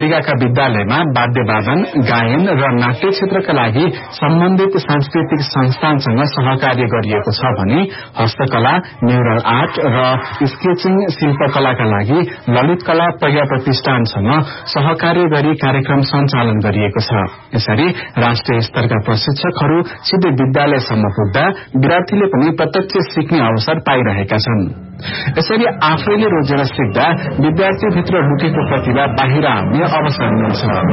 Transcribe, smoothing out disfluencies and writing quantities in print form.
नगरपालिकाका विद्यालयमा वाद्यवादन, गायन र नाट्य क्षेत्रका लागि सम्बन्धित सांस्कृतिक संस्थानसँग सहकार्य गरिएको छ भने हस्तकला, म्युरल आर्ट र स्केचिङ शिल्पकलाका लागि ललित कला प्रज्ञा प्रतिष्ठानसँग सहकार्य गरी कार्यक्रम सञ्चालन गरिएको छ। यसरी राष्ट्रिय स्तरका प्रशिक्षकहरू सिधै विद्यालयसम्म पुग्दा विद्यार्थीले पनि प्रत्यक्ष सिक्ने अवसर पाइरहेका छन्। यसरी आफैले रोजेर सिक्दा विद्यार्थीभित्र लुकेको प्रतिभा बाहिर आउने अवसर मिल्छ।